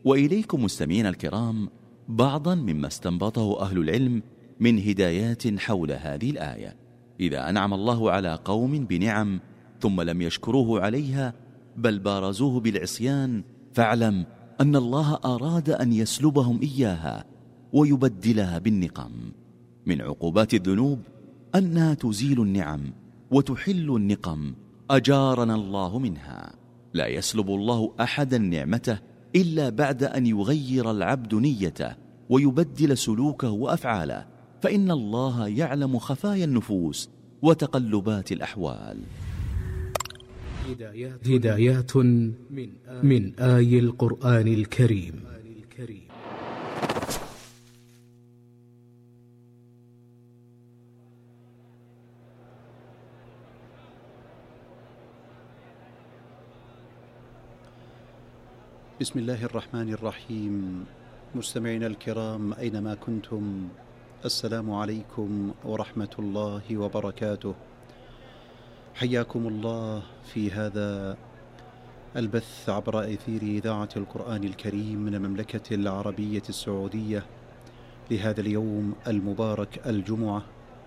وإليكم مستمعين الكرام بعضا مما استنبطه أهل العلم من هدايات حول هذه الآية. إذا أنعم الله على قوم بنعم ثم لم يشكروه عليها بل بارزوه بالعصيان، فاعلم أن الله أراد أن يسلبهم إياها ويبدلها بالنقم. من عقوبات الذنوب أنها تزيل النعم وتحل النقم، أجارنا الله منها. لا يسلب الله أحدا نعمته إلا بعد أن يغير العبد نيته ويبدل سلوكه وأفعاله، فإن الله يعلم خفايا النفوس وتقلبات الأحوال. هدايات من آي القرآن الكريم. بسم الله الرحمن الرحيم. مستمعينا الكرام أينما كنتم، السلام عليكم ورحمة الله وبركاته. حياكم الله في هذا البث عبر أثير إذاعة القرآن الكريم من المملكة العربية السعودية لهذا اليوم المبارك، الجمعة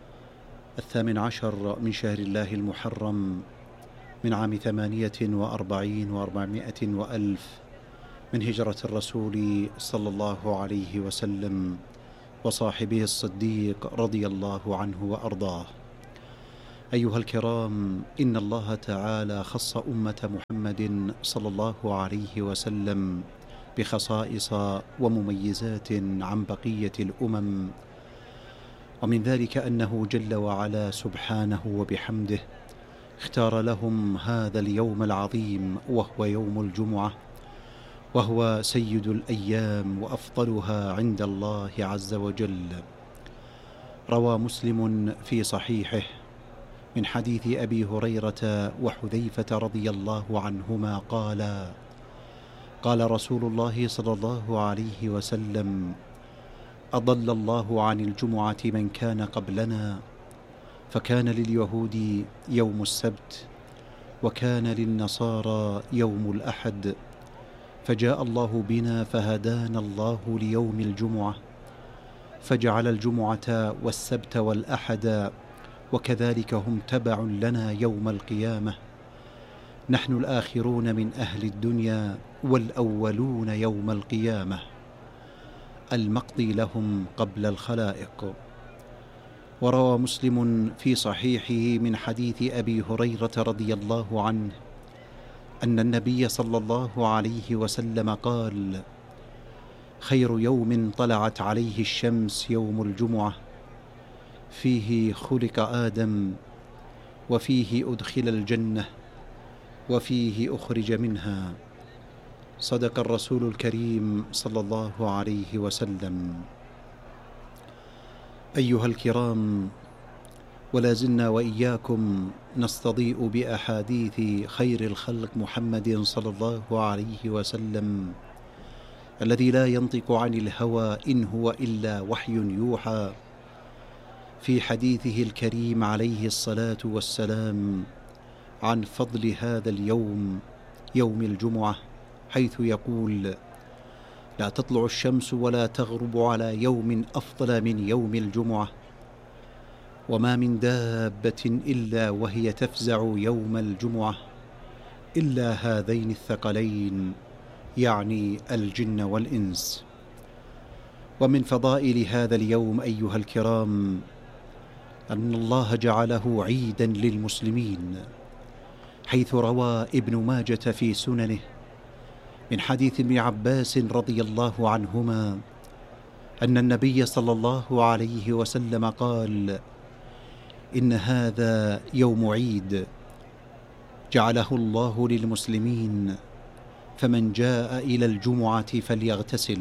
18 من شهر الله المحرم من عام 48 و400 وألف من هجرة الرسول صلى الله عليه وسلم وصاحبه الصديق رضي الله عنه وأرضاه. أيها الكرام، إن الله تعالى خص أمة محمد صلى الله عليه وسلم بخصائص ومميزات عن بقية الأمم، ومن ذلك أنه جل وعلا سبحانه وبحمده اختار لهم هذا اليوم العظيم وهو يوم الجمعة، وهو سيد الأيام وأفضلها عند الله عز وجل. روى مسلم في صحيحه من حديث أبي هريرة وحذيفة رضي الله عنهما قال رسول الله صلى الله عليه وسلم: أضل الله عن الجمعة من كان قبلنا، فكان لليهود يوم السبت وكان للنصارى يوم الأحد، فجاء الله بنا فهدانا الله ليوم الجمعة، فجعل الجمعة والسبت والأحد وكذلك هم تبع لنا يوم القيامة. نحن الآخرون من أهل الدنيا والأولون يوم القيامة، المقضي لهم قبل الخلائق. وروى مسلم في صحيحه من حديث أبي هريرة رضي الله عنه أن النبي صلى الله عليه وسلم قال: خير يوم طلعت عليه الشمس يوم الجمعة، فيه خلق آدم، وفيه أدخل الجنة، وفيه أخرج منها. صدق الرسول الكريم صلى الله عليه وسلم. أيها الكرام، ولا زلنا وإياكم نستضيء بأحاديث خير الخلق محمد صلى الله عليه وسلم الذي لا ينطق عن الهوى إن هو إلا وحي يوحى، في حديثه الكريم عليه الصلاة والسلام عن فضل هذا اليوم، يوم الجمعة، حيث يقول: لا تطلع الشمس ولا تغرب على يوم أفضل من يوم الجمعة، وما من دابة إلا وهي تفزع يوم الجمعة إلا هذين الثقلين، يعني الجن والإنس. ومن فضائل هذا اليوم أيها الكرام أن الله جعله عيدا للمسلمين، حيث روى ابن ماجة في سننه من حديث ابن عباس رضي الله عنهما أن النبي صلى الله عليه وسلم قال: إن هذا يوم عيد جعله الله للمسلمين، فمن جاء إلى الجمعة فليغتسل.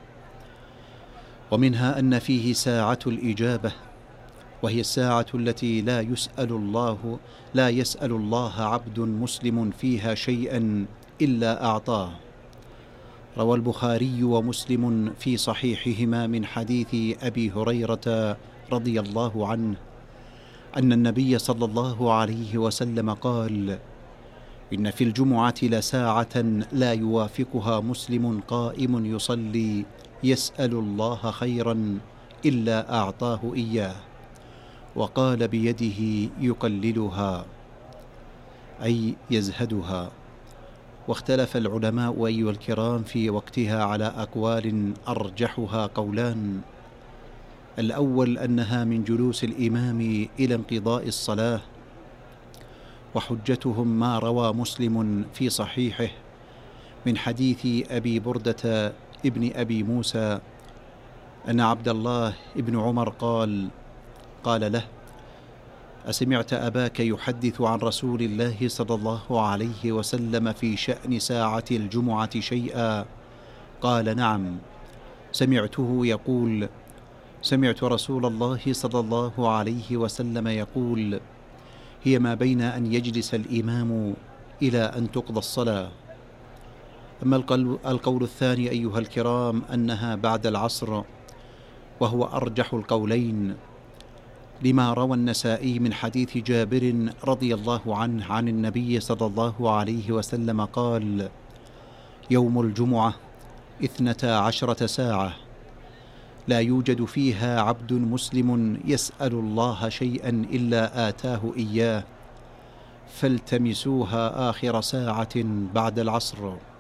ومنها أن فيه ساعة الإجابة، وهي الساعة التي لا يسأل الله عبد مسلم فيها شيئا إلا أعطاه. روى البخاري ومسلم في صحيحهما من حديث أبي هريرة رضي الله عنه أن النبي صلى الله عليه وسلم قال: إن في الجمعة لساعة لا يوافقها مسلم قائم يصلي يسأل الله خيرا إلا أعطاه إياه، وقال بيده يقللها أي يزهدها. واختلف العلماء أيها الكرام في وقتها على أقوال أرجحها قولان: الأول أنها من جلوس الإمام إلى انقضاء الصلاة، وحجتهم ما روى مسلم في صحيحه من حديث أبي بردة ابن أبي موسى أن عبد الله ابن عمر قال له: أسمعت أباك يحدث عن رسول الله صلى الله عليه وسلم في شأن ساعة الجمعة شيئا؟ قال: نعم، سمعته يقول: سمعت رسول الله صلى الله عليه وسلم يقول: هي ما بين أن يجلس الإمام إلى أن تقضى الصلاة. أما القول الثاني أيها الكرام أنها بعد العصر، وهو أرجح القولين، لما روى النسائي من حديث جابر رضي الله عنه عن النبي صلى الله عليه وسلم قال: يوم الجمعة 12 ساعة لا يوجد فيها عبد مسلم يسأل الله شيئا إلا آتاه إياه، فالتمسوها آخر ساعة بعد العصر.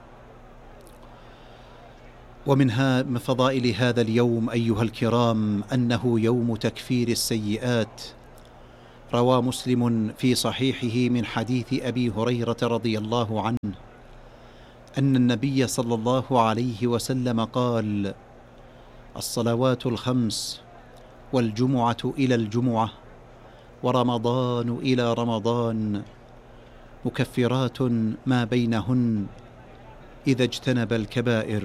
ومنها من فضائل هذا اليوم أيها الكرام أنه يوم تكفير السيئات. روى مسلم في صحيحه من حديث أبي هريرة رضي الله عنه أن النبي صلى الله عليه وسلم قال: الصلوات الخمس، والجمعة إلى الجمعة، ورمضان إلى رمضان، مكفرات ما بينهن إذا اجتنب الكبائر.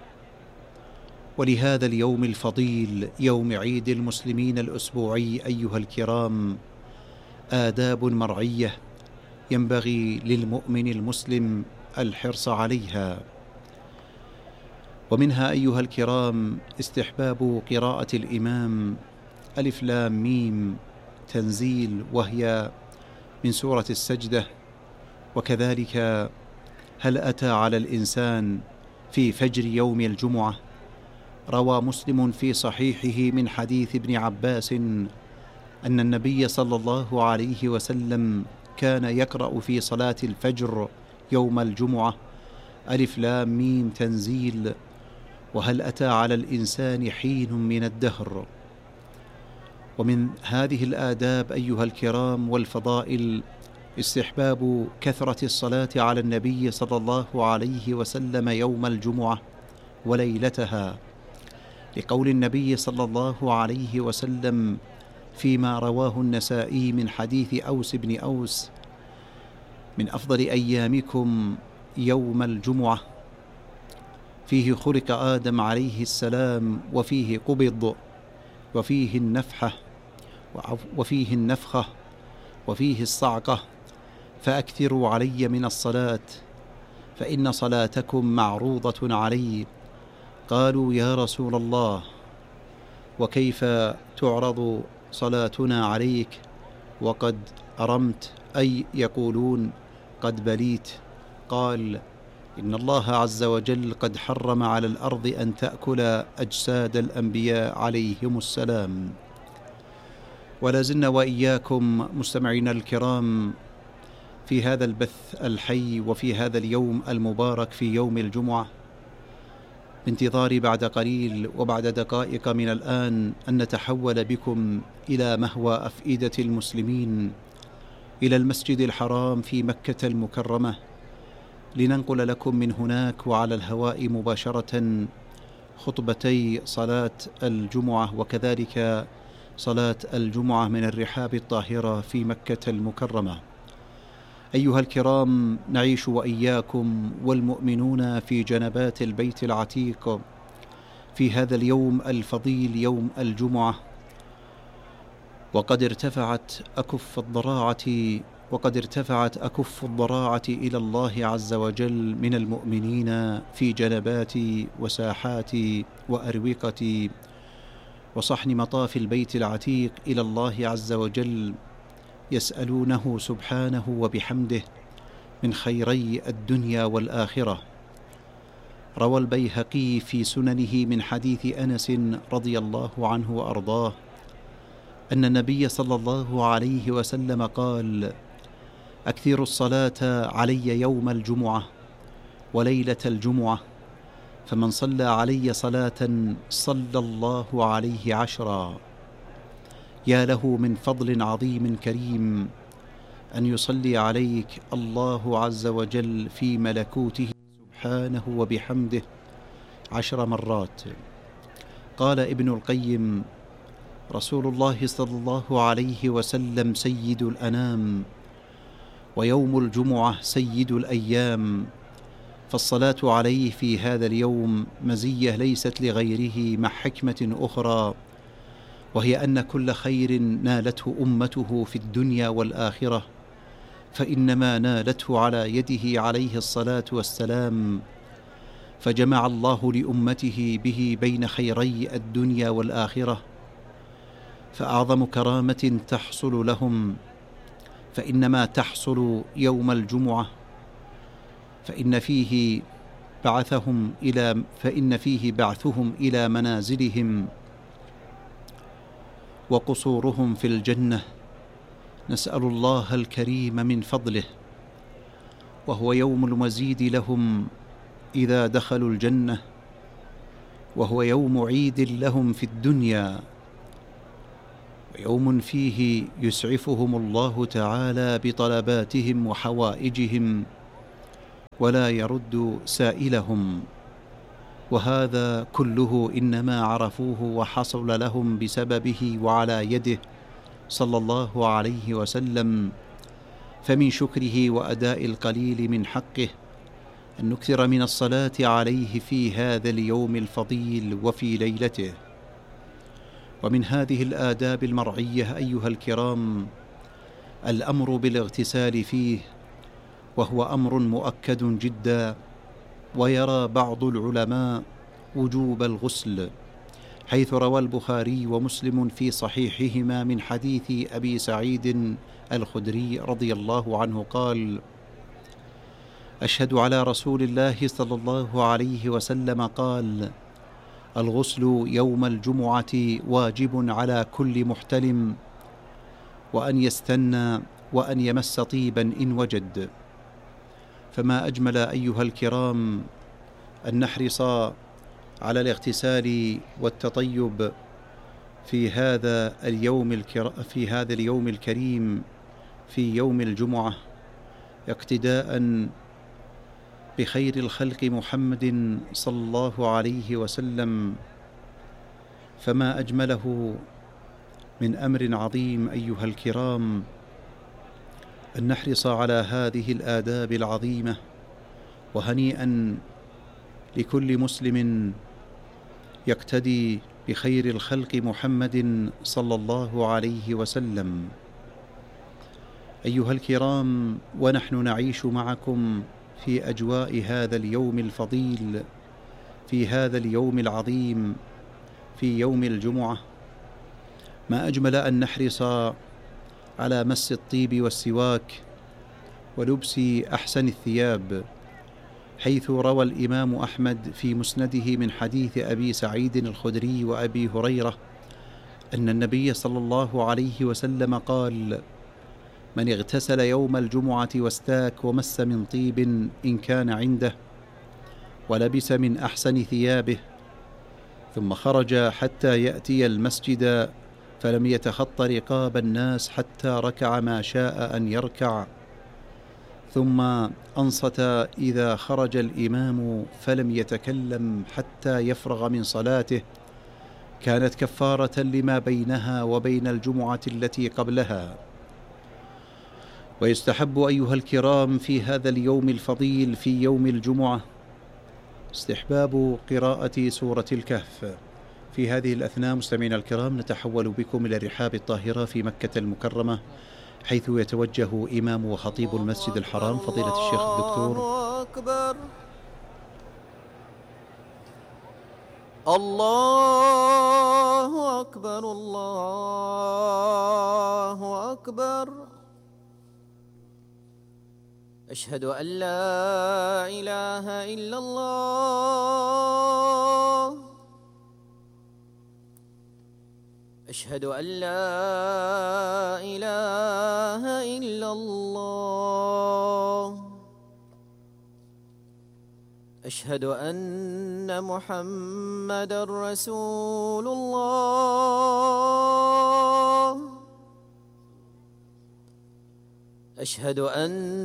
ولهذا اليوم الفضيل يوم عيد المسلمين الأسبوعي أيها الكرام آداب مرعية ينبغي للمؤمن المسلم الحرص عليها. ومنها أيها الكرام استحباب قراءة الإمام ألف لام ميم تنزيل، وهي من سورة السجدة، وكذلك هل أتى على الإنسان في فجر يوم الجمعة. روى مسلم في صحيحه من حديث ابن عباس أن النبي صلى الله عليه وسلم كان يقرأ في صلاة الفجر يوم الجمعة ألف لام ميم تنزيل، وهل أتى على الإنسان حين من الدهر. ومن هذه الآداب أيها الكرام والفضائل استحباب كثرة الصلاة على النبي صلى الله عليه وسلم يوم الجمعة وليلتها، لقول النبي صلى الله عليه وسلم فيما رواه النسائي من حديث أوس بن أوس: من أفضل أيامكم يوم الجمعة، فيه خلق آدم عليه السلام، وفيه قبض، وفيه النفخة، وفيه الصعقة، فأكثروا علي من الصلاة فإن صلاتكم معروضة علي. قالوا: يا رسول الله، وكيف تعرض صلاتنا عليك وقد أرمت، أي يقولون قد بليت؟ قال: إن الله عز وجل قد حرم على الأرض أن تأكل أجساد الأنبياء عليهم السلام. ولا زلنا وإياكم مستمعينا الكرام في هذا البث الحي وفي هذا اليوم المبارك في يوم الجمعة، بانتظار بعد قليل وبعد دقائق من الآن أن نتحول بكم إلى مهوى أفئدة المسلمين، إلى المسجد الحرام في مكة المكرمة، لننقل لكم من هناك وعلى الهواء مباشرة خطبتي صلاة الجمعة، وكذلك صلاة الجمعة من الرحاب الطاهرة في مكة المكرمة. أيها الكرام، نعيش وإياكم والمؤمنون في جنبات البيت العتيق في هذا اليوم الفضيل يوم الجمعة، وقد ارتفعت أكف الضراعة إلى الله عز وجل من المؤمنين في جنبات وساحات وأروقة وصحن مطاف البيت العتيق إلى الله عز وجل، يسألونه سبحانه وبحمده من خيري الدنيا والآخرة. روى البيهقي في سننه من حديث أنس رضي الله عنه وأرضاه أن النبي صلى الله عليه وسلم قال: أكثروا الصلاة علي يوم الجمعة وليلة الجمعة، فمن صلى علي صلاة صلى الله عليه 10. يا له من فضل عظيم كريم أن يصلي عليك الله عز وجل في ملكوته سبحانه وبحمده 10 مرات. قال ابن القيم: رسول الله صلى الله عليه وسلم سيد الأنام، ويوم الجمعة سيد الأيام، فالصلاة عليه في هذا اليوم مزية ليست لغيره مع حكمة أخرى، وهي أن كل خير نالته أمته في الدنيا والآخرة فإنما نالته على يده عليه الصلاة والسلام، فجمع الله لأمته به بين خيري الدنيا والآخرة. فأعظم كرامة تحصل لهم فإنما تحصل يوم الجمعة، فإن فيه بعثهم إلى منازلهم وقصورهم في الجنة، نسأل الله الكريم من فضله، وهو يوم المزيد لهم إذا دخلوا الجنة، وهو يوم عيد لهم في الدنيا، ويوم فيه يسعفهم الله تعالى بطلباتهم وحوائجهم ولا يرد سائلهم، وهذا كله إنما عرفوه وحصل لهم بسببه وعلى يده صلى الله عليه وسلم. فمن شكره وأداء القليل من حقه أن نكثر من الصلاة عليه في هذا اليوم الفضيل وفي ليلته. ومن هذه الآداب المرعية أيها الكرام الأمر بالاغتسال فيه، وهو أمر مؤكد جدا، ويرى بعض العلماء وجوب الغسل، حيث روى البخاري ومسلم في صحيحهما من حديث أبي سعيد الخدري رضي الله عنه قال: أشهد على رسول الله صلى الله عليه وسلم قال: الغسل يوم الجمعة واجب على كل محتلم، وأن يستنى وأن يمس طيبا إن وجد. فما أجمل أيها الكرام أن نحرص على الاغتسال والتطيب في هذا اليوم الكريم في يوم الجمعة، اقتداء بخير الخلق محمد صلى الله عليه وسلم. فما أجمله من أمر عظيم أيها الكرام أن نحرص على هذه الآداب العظيمة، وهنيئا لكل مسلم يقتدي بخير الخلق محمد صلى الله عليه وسلم. أيها الكرام، ونحن نعيش معكم في أجواء هذا اليوم الفضيل، في هذا اليوم العظيم، في يوم الجمعة، ما أجمل أن نحرص على مس الطيب والسواك ولبس أحسن الثياب، حيث روى الإمام أحمد في مسنده من حديث أبي سعيد الخدري وأبي هريرة أن النبي صلى الله عليه وسلم قال: من اغتسل يوم الجمعة واستاك ومس من طيب إن كان عنده، ولبس من أحسن ثيابه، ثم خرج حتى يأتي المسجد فلم يتخط رقاب الناس حتى ركع ما شاء أن يركع، ثم أنصت إذا خرج الإمام فلم يتكلم حتى يفرغ من صلاته، كانت كفارة لما بينها وبين الجمعة التي قبلها. ويستحب أيها الكرام في هذا اليوم الفضيل في يوم الجمعة استحباب قراءة سورة الكهف. في هذه الأثناء مستمعينا الكرام نتحول بكم إلى الرحاب الطاهرة في مكة المكرمة، حيث يتوجه إمام وخطيب المسجد الحرام فضيلة الشيخ الدكتور الله أكبر الله أكبر. أشهد أن لا إله إلا الله. أشهد أن لا إله إلا الله. أشهد أن محمدًا رسول الله. أشهد أن